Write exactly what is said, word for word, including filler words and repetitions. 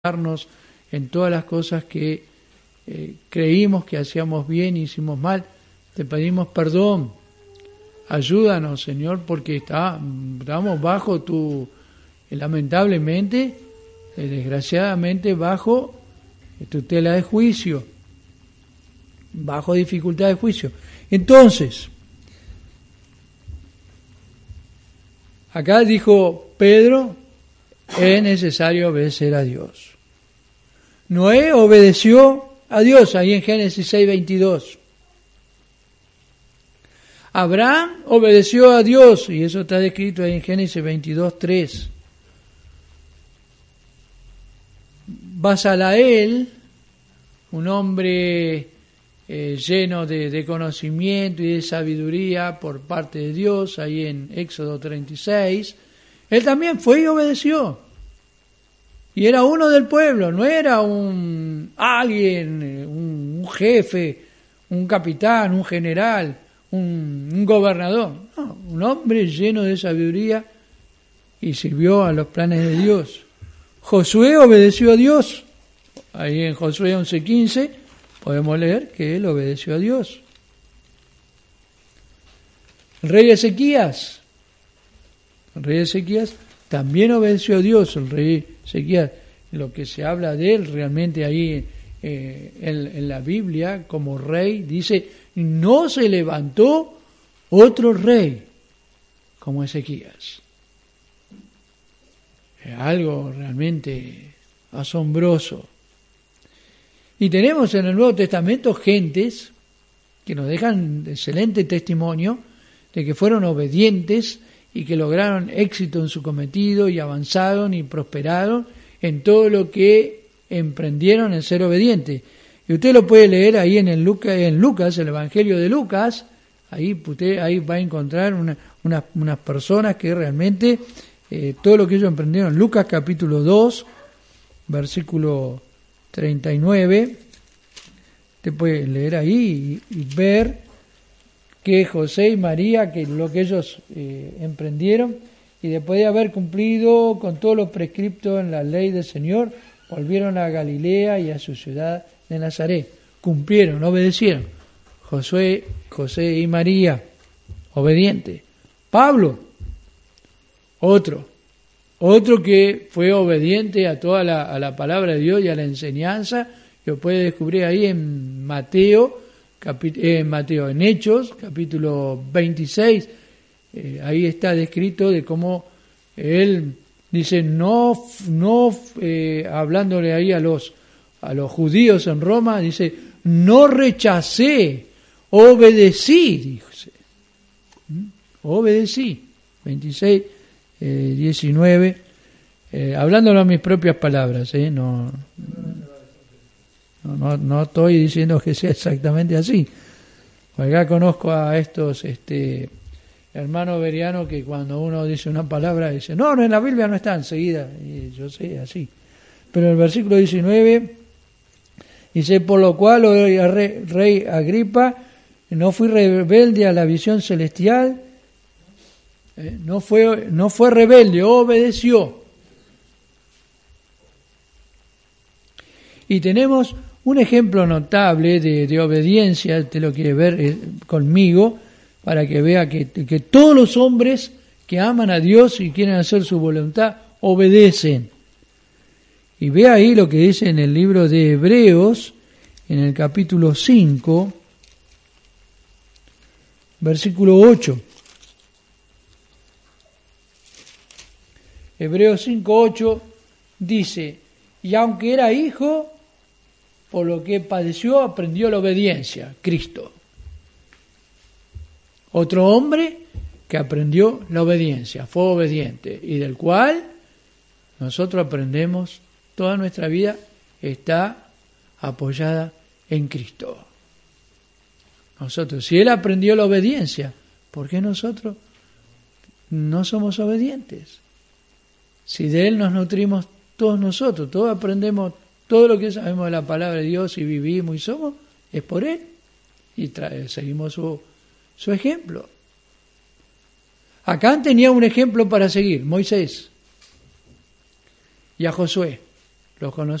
en todas las cosas que eh, creímos que hacíamos bien y hicimos mal. Te pedimos perdón. Ayúdanos, Señor, porque está, estamos bajo tu, lamentablemente, eh, desgraciadamente, bajo tutela de juicio, bajo dificultad de juicio. Entonces, acá dijo Pedro, es necesario obedecer a Dios. Noé obedeció a Dios, ahí en Génesis seis veintidós. Abraham obedeció a Dios, y eso está descrito ahí en Génesis veintidós tres. Basalael, un hombre eh, lleno de, de conocimiento y de sabiduría por parte de Dios, ahí en Éxodo treinta y seis, él también fue y obedeció. Y era uno del pueblo, no era un alguien, un, un jefe, un capitán, un general, un, un gobernador. No, un hombre lleno de sabiduría y sirvió a los planes de Dios. Josué obedeció a Dios. Ahí en Josué once quince podemos leer que él obedeció a Dios. El rey Ezequías, el rey Ezequías también obedeció a Dios. El rey Ezequías, lo que se habla de él realmente ahí eh, en, en la Biblia como rey, dice, no se levantó otro rey como Ezequías. Es algo realmente asombroso. Y tenemos en el Nuevo Testamento gentes que nos dejan excelente testimonio de que fueron obedientes y que lograron éxito en su cometido y avanzaron y prosperaron en todo lo que emprendieron en ser obedientes. Y usted lo puede leer ahí en, el Lucas, en Lucas, el Evangelio de Lucas, ahí usted ahí va a encontrar una, una, unas personas que realmente eh, todo lo que ellos emprendieron. Lucas capítulo dos, versículo treinta y nueve, usted puede leer ahí y, y ver que José y María, que lo que ellos eh, emprendieron, y después de haber cumplido con todos los prescriptos en la ley del Señor, volvieron a Galilea y a su ciudad de Nazaret. Cumplieron, obedecieron. Josué, José y María, obediente. Pablo, otro, otro que fue obediente a toda la, a la palabra de Dios y a la enseñanza, que lo puede descubrir ahí en Mateo, en Mateo, en Hechos, capítulo veintiséis, eh, ahí está descrito de cómo él dice, no, no eh, hablándole ahí a los, a los judíos en Roma, dice, no rechacé, obedecí, dice, ¿Mm? obedecí, veintiséis, eh, diecinueve, eh, hablándolo a mis propias palabras, eh, no... No, no, no estoy diciendo que sea exactamente así. Acá conozco a estos este, hermanos berianos que cuando uno dice una palabra dice, no, no, en la Biblia no está enseguida. Y yo sé, así. Pero el versículo diecinueve dice, por lo cual, oh rey, rey Agripa, no fui rebelde a la visión celestial, eh, no fue, no fue rebelde, obedeció. Y tenemos un ejemplo notable de, de obediencia, usted lo quiere ver eh, conmigo, para que vea que, que todos los hombres que aman a Dios y quieren hacer su voluntad, obedecen. Y ve ahí lo que dice en el libro de Hebreos, en el capítulo cinco, versículo ocho. Hebreos cinco, ocho dice, y aunque era hijo, por lo que padeció, aprendió la obediencia, Cristo. Otro hombre que aprendió la obediencia, fue obediente, y del cual nosotros aprendemos, toda nuestra vida está apoyada en Cristo. Nosotros, si Él aprendió la obediencia, ¿por qué nosotros no somos obedientes? Si de Él nos nutrimos todos nosotros, todos aprendemos todo lo que sabemos de la palabra de Dios y vivimos y somos, es por Él. Y trae, seguimos su, su ejemplo. Acán tenía un ejemplo para seguir, Moisés y a Josué. los conocí